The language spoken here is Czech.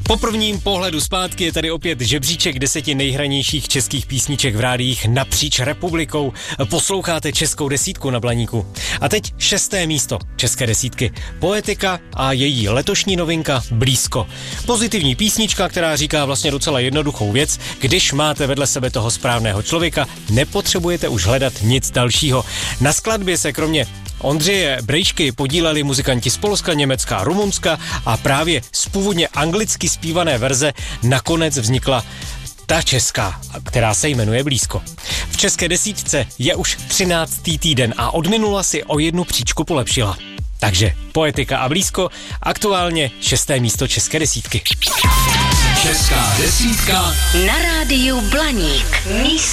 Po prvním pohledu zpátky je tady opět žebříček 10 nejhranějších českých písniček v rádiích napříč republikou. Posloucháte Českou desítku na Blaníku. A teď 6. místo České desítky. Poetika a její letošní novinka Blízko. Pozitivní písnička, která říká vlastně docela jednoduchou věc. Když máte vedle sebe toho správného člověka, nepotřebujete už hledat nic dalšího. Na skladbě se kromě Ondřeje Brejšky podíleli muzikanti z Polska, Německa a Rumunska a právě z původně anglicky zpívané verze nakonec vznikla ta česká, která se jmenuje Blízko. V České desítce je už 13. týden a od minula si o 1 příčku polepšila. Takže Poetika a Blízko, aktuálně 6. místo České desítky. Česká desítka na rádiu Blaník. Místo